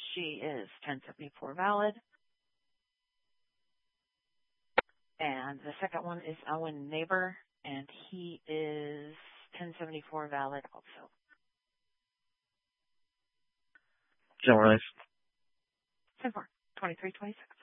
She is 1074 valid. And the second one is Owen Neighbor, and he is 1074 valid also. General release. 10-4, 23-26.